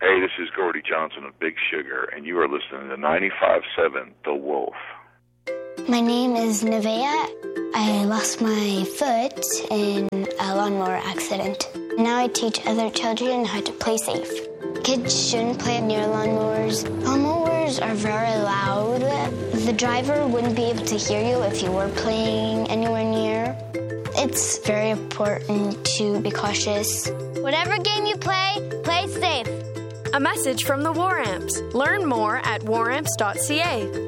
Hey, this is Gordy Johnson of Big Sugar, and you are listening to 95.7 The Wolf. My name is Nevaeh. I lost my foot in a lawnmower accident. Now I teach other children how to play safe. Kids shouldn't play near lawnmowers. Lawnmowers are very loud. The driver wouldn't be able to hear you if you were playing anywhere near. It's very important to be cautious. Whatever game you play, play safe. A message from the War Amps. Learn more at waramps.ca.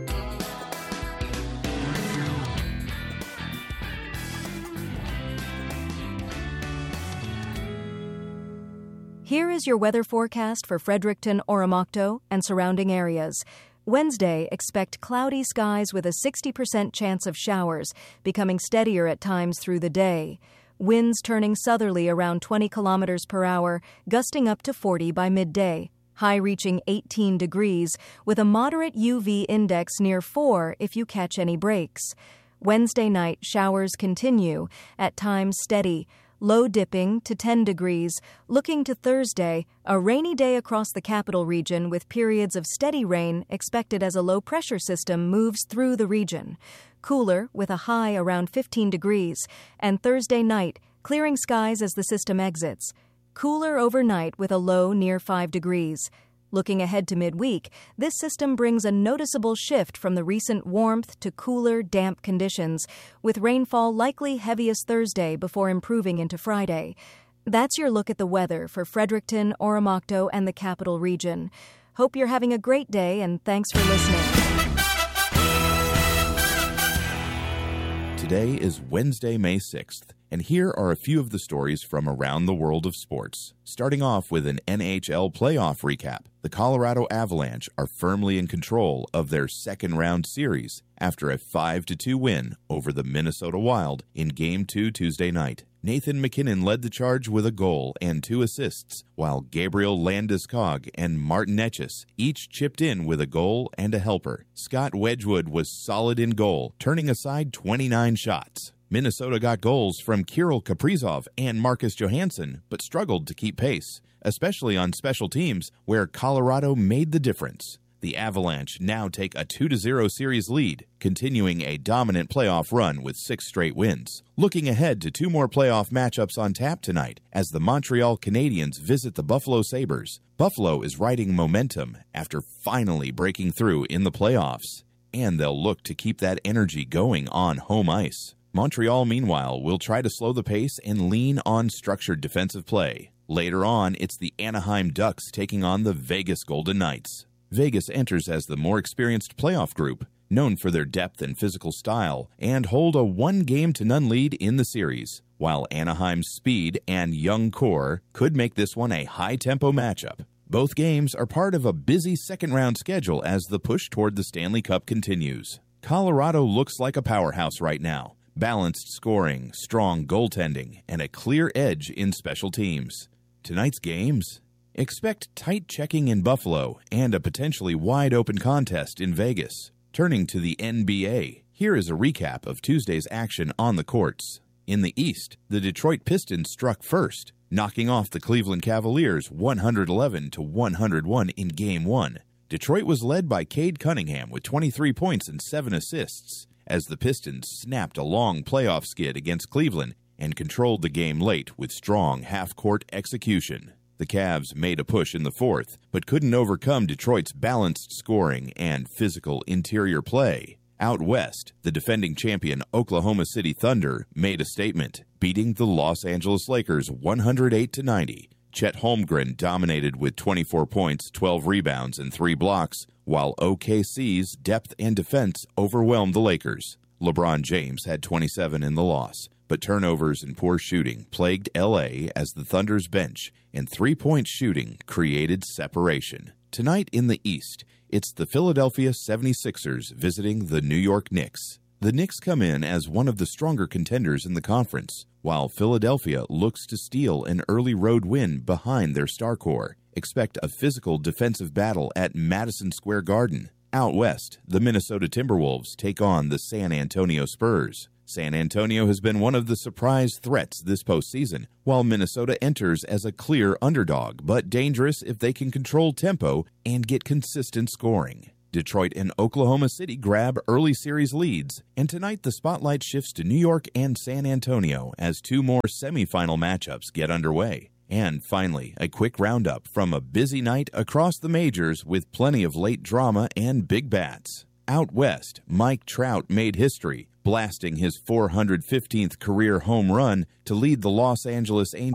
Here is your weather forecast for Fredericton, Oromocto, and surrounding areas. Wednesday, expect cloudy skies with a 60% chance of showers, becoming steadier at times through the day. Winds turning southerly around 20 kilometers per hour, gusting up to 40 by midday. High reaching 18 degrees, with a moderate UV index near 4 if you catch any breaks. Wednesday night, showers continue, at times steady. Low dipping to 10 degrees. Looking to Thursday, a rainy day across the capital region with periods of steady rain expected as a low-pressure system moves through the region. Cooler with a high around 15 degrees. And Thursday night, clearing skies as the system exits. Cooler overnight with a low near 5 degrees. Looking ahead to midweek, this system brings a noticeable shift from the recent warmth to cooler, damp conditions, with rainfall likely heaviest Thursday before improving into Friday. That's your look at the weather for Fredericton, Oromocto, and the Capital Region. Hope you're having a great day, and thanks for listening. Today is Wednesday, May 6th, and here are a few of the stories from around the world of sports. Starting off with an NHL playoff recap. The Colorado Avalanche are firmly in control of their second-round series after a 5-2 win over the Minnesota Wild in Game 2 Tuesday night. Nathan MacKinnon led the charge with a goal and 2 assists, while Gabriel Landeskog and Martin Necas each chipped in with a goal and a helper. Scott Wedgwood was solid in goal, turning aside 29 shots. Minnesota got goals from Kirill Kaprizov and Marcus Johansson, but struggled to keep pace, especially on special teams where Colorado made the difference. The Avalanche now take a 2-0 series lead, continuing a dominant playoff run with 6 straight wins. Looking ahead to 2 more playoff matchups on tap tonight as the Montreal Canadiens visit the Buffalo Sabres. Buffalo is riding momentum after finally breaking through in the playoffs, and they'll look to keep that energy going on home ice. Montreal, meanwhile, will try to slow the pace and lean on structured defensive play. Later on, it's the Anaheim Ducks taking on the Vegas Golden Knights. Vegas enters as the more experienced playoff group, known for their depth and physical style, and hold a 1-0 lead in the series, while Anaheim's speed and young core could make this one a high-tempo matchup. Both games are part of a busy second-round schedule as the push toward the Stanley Cup continues. Colorado looks like a powerhouse right now. Balanced scoring, strong goaltending, and a clear edge in special teams. Tonight's games: expect tight checking in Buffalo and a potentially wide-open contest in Vegas. Turning to the NBA, here is a recap of Tuesday's action on the courts. In the East, the Detroit Pistons struck first, knocking off the Cleveland Cavaliers 111-101 in Game 1. Detroit was led by Cade Cunningham with 23 points and 7 assists, as the Pistons snapped a long playoff skid against Cleveland and controlled the game late with strong half-court execution. The Cavs made a push in the fourth, but couldn't overcome Detroit's balanced scoring and physical interior play. Out west, the defending champion Oklahoma City Thunder made a statement, beating the Los Angeles Lakers 108-90. Chet Holmgren dominated with 24 points, 12 rebounds, and 3 blocks, while OKC's depth and defense overwhelmed the Lakers. LeBron James had 27 in the loss, but turnovers and poor shooting plagued LA as the Thunder's bench and three-point shooting created separation. Tonight in the East, it's the Philadelphia 76ers visiting the New York Knicks. The Knicks come in as one of the stronger contenders in the conference, while Philadelphia looks to steal an early road win behind their star core. Expect a physical defensive battle at Madison Square Garden. Out west, the Minnesota Timberwolves take on the San Antonio Spurs. San Antonio has been one of the surprise threats this postseason, while Minnesota enters as a clear underdog, but dangerous if they can control tempo and get consistent scoring. Detroit and Oklahoma City grab early series leads, and tonight the spotlight shifts to New York and San Antonio as two more semifinal matchups get underway. And finally, a quick roundup from a busy night across the majors with plenty of late drama and big bats. Out west, Mike Trout made history, blasting his 415th career home run to lead the Los Angeles Angels